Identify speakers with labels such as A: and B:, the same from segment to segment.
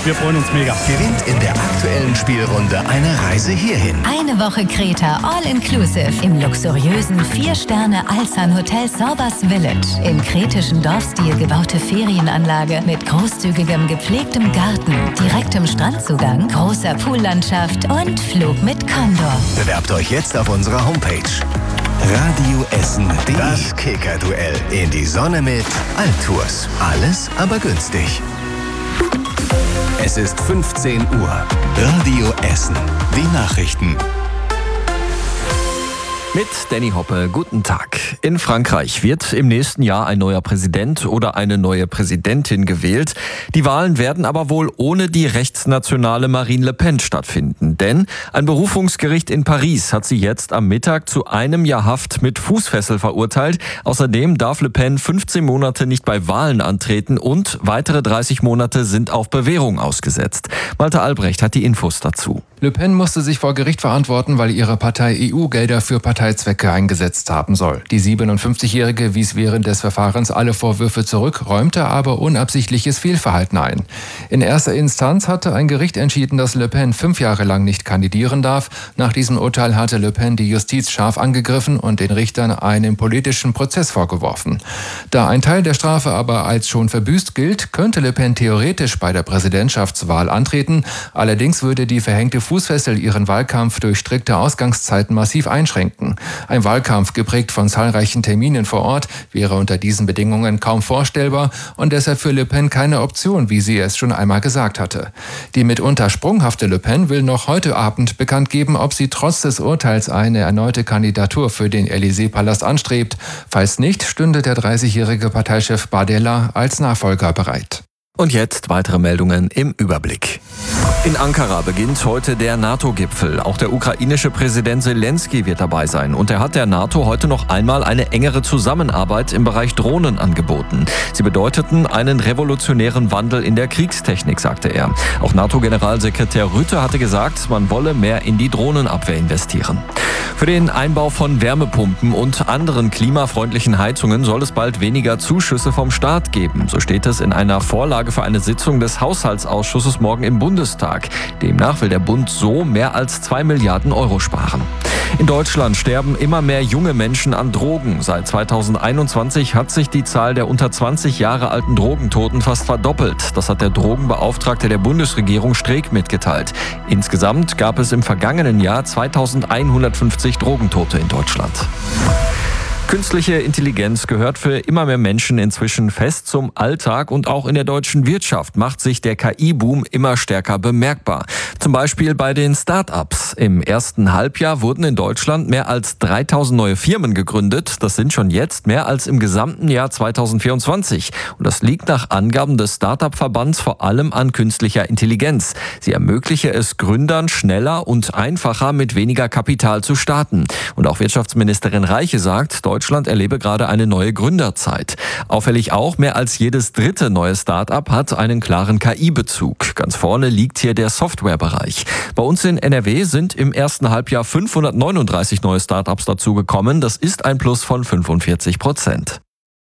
A: Wir freuen uns mega.
B: Gewinnt in der aktuellen Spielrunde eine Reise hierhin.
C: Eine Woche Kreta All-Inclusive im luxuriösen 4-Sterne-Alzan-Hotel Sorbas Village. Im kretischen Dorfstil gebaute Ferienanlage mit großzügigem gepflegtem Garten, direktem Strandzugang, großer Poollandschaft und Flug mit Condor.
B: Bewerbt euch jetzt auf unserer Homepage. radioessen.de. Das Kicker-Duell in die Sonne mit Altours. Alles aber günstig. Es ist 15 Uhr. Radio Essen. Die Nachrichten.
D: Mit Danny Hoppe, guten Tag. In Frankreich wird im nächsten Jahr ein neuer Präsident oder eine neue Präsidentin gewählt. Die Wahlen werden aber wohl ohne die rechtsnationale Marine Le Pen stattfinden. Denn ein Berufungsgericht in Paris hat sie jetzt am Mittag zu 1 Jahr Haft mit Fußfessel verurteilt. Außerdem darf Le Pen 15 Monate nicht bei Wahlen antreten und weitere 30 Monate sind auf Bewährung ausgesetzt. Malte Albrecht hat die Infos dazu.
E: Le Pen musste sich vor Gericht verantworten, weil ihre Partei EU-Gelder für Parteizwecke eingesetzt haben soll. Die 57-Jährige wies während des Verfahrens alle Vorwürfe zurück, räumte aber unabsichtliches Fehlverhalten ein. In erster Instanz hatte ein Gericht entschieden, dass Le Pen 5 Jahre lang nicht kandidieren darf. Nach diesem Urteil hatte Le Pen die Justiz scharf angegriffen und den Richtern einen politischen Prozess vorgeworfen. Da ein Teil der Strafe aber als schon verbüßt gilt, könnte Le Pen theoretisch bei der Präsidentschaftswahl antreten. Allerdings würde die verhängte Fußfessel ihren Wahlkampf durch strikte Ausgangszeiten massiv einschränken. Ein Wahlkampf geprägt von zahlreichen Terminen vor Ort wäre unter diesen Bedingungen kaum vorstellbar und deshalb für Le Pen keine Option, wie sie es schon einmal gesagt hatte. Die mitunter sprunghafte Le Pen will noch heute Abend bekannt geben, ob sie trotz des Urteils eine erneute Kandidatur für den Élysée-Palast anstrebt. Falls nicht, stünde der 30-jährige Parteichef Bardella als Nachfolger bereit.
D: Und jetzt weitere Meldungen im Überblick. In Ankara beginnt heute der NATO-Gipfel. Auch der ukrainische Präsident Zelensky wird dabei sein. Und er hat der NATO heute noch einmal eine engere Zusammenarbeit im Bereich Drohnen angeboten. Sie bedeuteten einen revolutionären Wandel in der Kriegstechnik, sagte er. Auch NATO-Generalsekretär Rutte hatte gesagt, man wolle mehr in die Drohnenabwehr investieren. Für den Einbau von Wärmepumpen und anderen klimafreundlichen Heizungen soll es bald weniger Zuschüsse vom Staat geben. So steht es in einer Vorlage für eine Sitzung des Haushaltsausschusses morgen im Bundestag. Demnach will der Bund so mehr als 2 Milliarden Euro sparen. In Deutschland sterben immer mehr junge Menschen an Drogen. Seit 2021 hat sich die Zahl der unter 20 Jahre alten Drogentoten fast verdoppelt. Das hat der Drogenbeauftragte der Bundesregierung Streeck mitgeteilt. Insgesamt gab es im vergangenen Jahr 2150 Drogentote in Deutschland. Künstliche Intelligenz gehört für immer mehr Menschen inzwischen fest zum Alltag und auch in der deutschen Wirtschaft macht sich der KI-Boom immer stärker bemerkbar. Zum Beispiel bei den Start-ups. Im ersten Halbjahr wurden in Deutschland mehr als 3000 neue Firmen gegründet. Das sind schon jetzt mehr als im gesamten Jahr 2024. Und das liegt nach Angaben des Start-up-Verbands vor allem an künstlicher Intelligenz. Sie ermögliche es Gründern schneller und einfacher mit weniger Kapital zu starten. Und auch Wirtschaftsministerin Reiche sagt, Deutschland erlebe gerade eine neue Gründerzeit. Auffällig auch, mehr als jedes dritte neue Start-up hat einen klaren KI-Bezug. Ganz vorne liegt hier der Softwarebereich. Bei uns in NRW sind im ersten Halbjahr 539 neue Start-ups dazugekommen. Das ist ein Plus von 45%.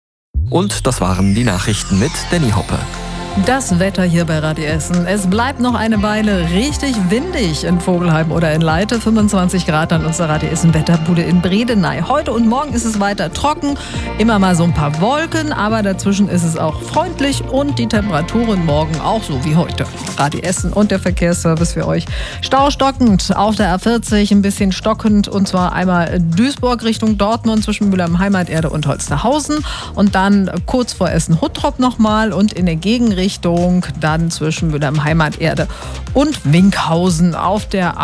D: Und das waren die Nachrichten mit Danny Hoppe.
F: Das Wetter hier bei Radio Essen. Es bleibt noch eine Weile richtig windig in Vogelheim oder in Leite. 25 Grad an unserer Radio Essen Wetterbude in Bredeney. Heute und morgen ist es weiter trocken. Immer mal so ein paar Wolken, aber dazwischen ist es auch freundlich und die Temperaturen morgen auch so wie heute. Radio Essen und der Verkehrsservice für euch. Stau stockend auf der A40, ein bisschen stockend und zwar einmal Duisburg Richtung Dortmund zwischen Mülheim Heimaterde und Holsterhausen und dann kurz vor Essen-Huttrop nochmal und in der Gegenrichtung dann zwischen Mülheim Heimaterde und Winkhausen auf der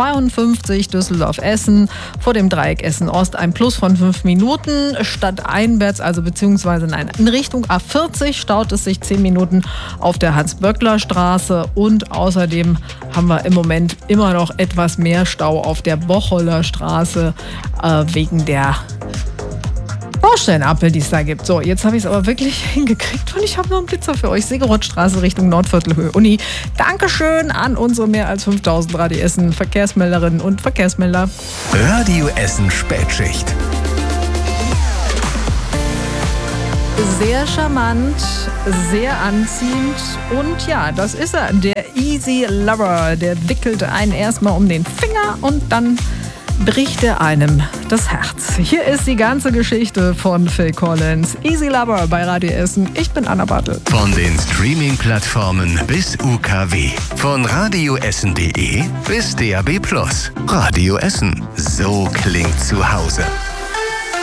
F: A52 Düsseldorf-Essen vor dem Dreieck Essen-Ost ein Plus von 5 Minuten. Stadteinwärts, also beziehungsweise in Richtung A40 staut es sich 10 Minuten auf der Hans-Böckler-Straße und außerdem haben wir im Moment immer noch etwas mehr Stau auf der Bocholer Straße wegen der Baustellenampel, die es da gibt. So, jetzt habe ich es aber wirklich hingekriegt und ich habe noch einen Blitzer für euch. Segerottstraße Richtung Nordviertelhöhe Uni. Dankeschön an unsere mehr als 5000 Radio Essen Verkehrsmelderinnen und Verkehrsmelder.
B: Radio Essen Spätschicht.
F: Sehr charmant, sehr anziehend und ja, das ist er, der Easy Lover. Der wickelt einen erstmal um den Finger und dann bricht er einem das Herz. Hier ist die ganze Geschichte von Phil Collins. Easy Lover bei Radio Essen. Ich bin Anna Bartel.
B: Von den Streaming-Plattformen bis UKW. Von radioessen.de bis DAB+. Radio Essen. So klingt zu Hause.